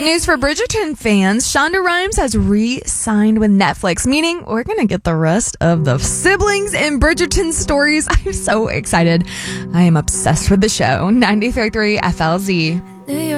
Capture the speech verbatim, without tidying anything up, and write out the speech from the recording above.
news for Bridgerton fans. Shonda Rhimes has re-signed with Netflix, meaning we're going to get the rest of the siblings in Bridgerton stories. I'm so excited. I am obsessed with the show. ninety-three point three F L Z.